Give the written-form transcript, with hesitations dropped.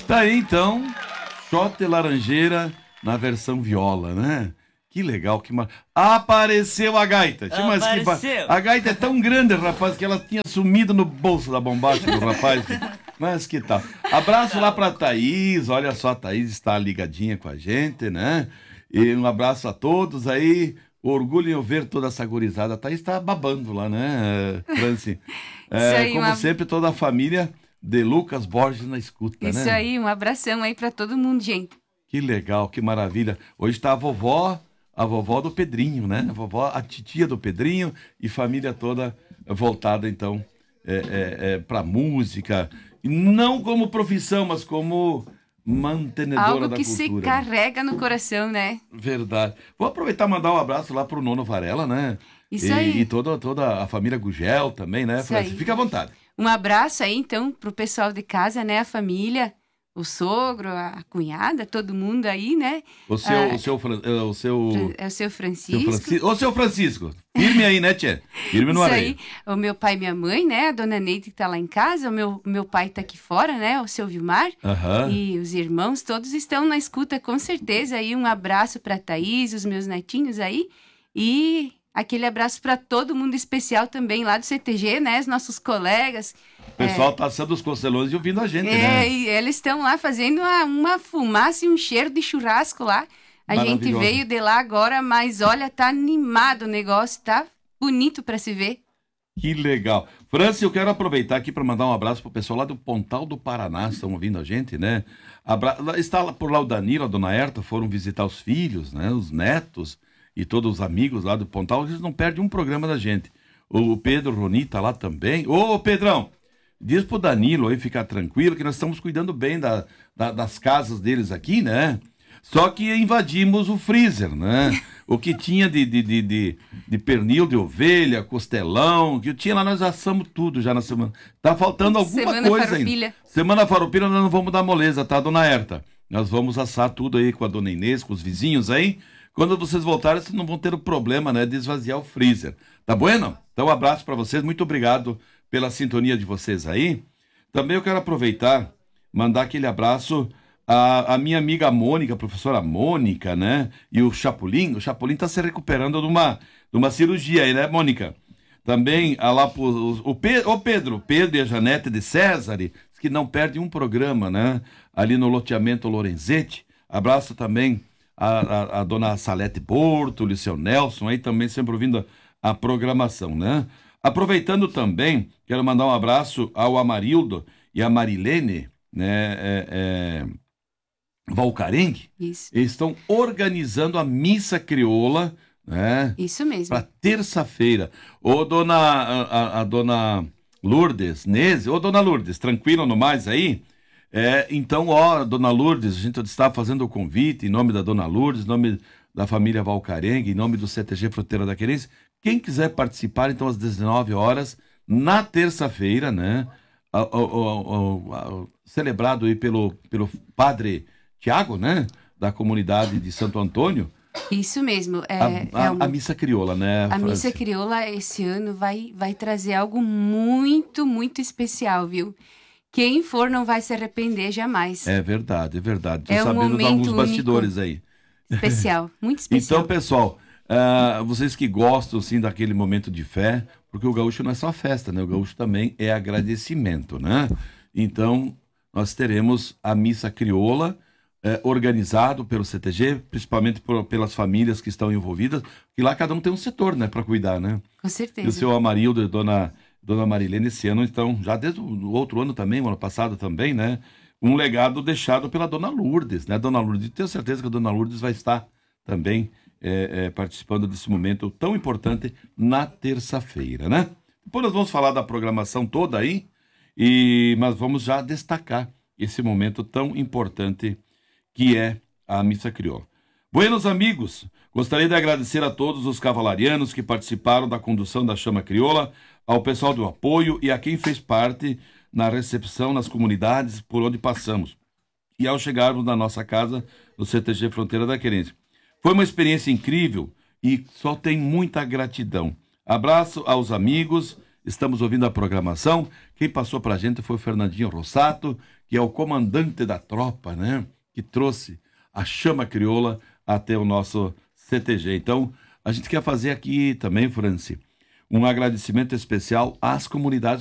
Tá aí então, Shot Laranjeira na versão viola, né? Que legal, que apareceu a gaita. Apareceu. A gaita é tão grande, rapaz, que ela tinha sumido no bolso da bombacha do rapaz. Mas que tal? Abraço lá pra Thaís, olha só, a Thaís está ligadinha com a gente, né? E um abraço a todos aí. Orgulho em ver toda essa gurizada. A Thaís tá babando lá, né, Franci? Isso aí, como sempre, toda a família de Lucas Borges na escuta, Isso né? aí, um abração aí pra todo mundo, gente. Que legal, que maravilha. Hoje tá a vovó do Pedrinho, né? A titia do Pedrinho e família toda voltada, então, pra música. E não como profissão, mas como mantenedora Algo da que cultura. se carrega no coração, né? Verdade. Vou aproveitar e mandar um abraço lá pro Nono Varela, né? Isso aí. E toda a família Gugel também, né, Isso Francis? aí. Fica à vontade. Um abraço aí, então, pro pessoal de casa, né? A família, o sogro, a cunhada, todo mundo aí, né? O seu É o seu Francisco. Ô, seu Francisco, firme aí, né, tia? Firme no Isso areia. aí, o meu pai e minha mãe, né? A dona Neide que tá lá em casa, o meu pai tá aqui fora, né? O seu Vilmar. Aham. E os irmãos todos estão na escuta, com certeza. Aí um abraço pra Thaís, os meus netinhos aí. E aquele abraço pra todo mundo especial também lá do CTG, né? Os nossos colegas. O pessoal tá assando os costelões e ouvindo a gente, né? E eles estão lá fazendo uma fumaça e um cheiro de churrasco lá. A gente Maravilhoso. veio de lá agora, mas olha, tá animado o negócio, tá bonito pra se ver. Que legal. Francis, eu quero aproveitar aqui para mandar um abraço pro pessoal lá do Pontal do Paraná, estão ouvindo a gente, né? Está lá por lá o Danilo, a dona Herta, foram visitar os filhos, né? Os netos e todos os amigos lá do Pontal, eles não perdem um programa da gente. O Pedro Roni tá lá também. Ô, Pedrão, diz pro Danilo aí ficar tranquilo que nós estamos cuidando bem das casas deles aqui, né? Só que invadimos o freezer, né? O que tinha de pernil de ovelha, costelão, que tinha lá, nós assamos tudo já na semana. Tá faltando alguma Semana coisa farroupilha. ainda. Semana farroupilha nós não vamos dar moleza, tá, dona Herta? Nós vamos assar tudo aí com a dona Inês, com os vizinhos aí. Quando vocês voltarem, vocês não vão ter o problema, né, de esvaziar o freezer. Tá bueno? Então, um abraço para vocês. Muito obrigado pela sintonia de vocês aí. Também eu quero aproveitar, mandar aquele abraço a minha amiga Mônica, a professora Mônica, né? E o Chapolin tá se recuperando de uma cirurgia aí, né, Mônica? Também lá o Pedro e a Janete de César, que não perdem um programa, né? Ali no loteamento Lorenzetti. Abraço também a dona Salete Porto, o Liceu Nelson, aí também sempre ouvindo a programação, né? Aproveitando também, quero mandar um abraço ao Amarildo e a Marilene, né? Valcarengue, Isso. eles estão organizando a missa crioula, né? Isso mesmo. Para terça-feira. Ô, a dona Lourdes Nese, ô, dona Lourdes, tranquilo no mais aí? Então, ó, dona Lourdes, a gente está fazendo o convite em nome da dona Lourdes, em nome da família Valcarengue, em nome do CTG Fronteira da Querência. Quem quiser participar, então, às 19 horas, na terça-feira, né? Celebrado aí pelo padre Tiago, né? Da comunidade de Santo Antônio. Isso mesmo. A missa crioula, né? A missa crioula esse ano vai trazer algo muito, muito especial, viu? Quem for não vai se arrepender jamais. É verdade, é verdade. Tô É um sabendo de momento alguns único. bastidores aí. Especial, muito especial. Então, pessoal, vocês que gostam, assim, daquele momento de fé, porque o gaúcho não é só festa, né? O gaúcho também é agradecimento, né? Então, nós teremos a missa crioula, organizado pelo CTG, principalmente pelas famílias que estão envolvidas, que lá cada um tem um setor, né, para cuidar, né? Com certeza. E o seu Amarildo e dona Marilene esse ano, então, já desde o outro ano também, o ano passado também, né? Um legado deixado pela dona Lourdes, né? Dona Lourdes, tenho certeza que a dona Lourdes vai estar também participando desse momento tão importante na terça-feira, né? Depois nós vamos falar da programação toda aí, mas vamos já destacar esse momento tão importante que é a missa crioula. Buenos amigos, gostaria de agradecer a todos os cavalarianos que participaram da condução da chama crioula, ao pessoal do apoio e a quem fez parte na recepção nas comunidades por onde passamos e ao chegarmos na nossa casa no CTG Fronteira da Querência. Foi uma experiência incrível e só tem muita gratidão. Abraço aos amigos, estamos ouvindo a programação. Quem passou pra gente foi o Fernandinho Rossato, que é o comandante da tropa, né? Que trouxe a chama crioula até o nosso CTG. Então, a gente quer fazer aqui também, Franci, um agradecimento especial às comunidades